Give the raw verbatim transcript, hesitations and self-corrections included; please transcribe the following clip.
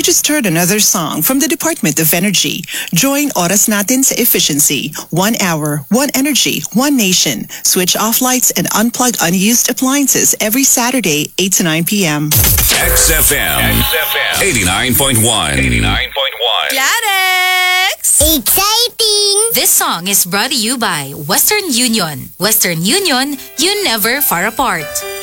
just heard another song from the Department of Energy. Join Oras Natin sa Efficiency. One hour, one energy, one nation. Switch off lights and unplug unused appliances every Saturday, eight to nine p.m. X F M. X F M. eighty-nine point one. eighty-nine point one. Planex! Exciting! This song is brought to you by Western Union. Western Union, you never far apart.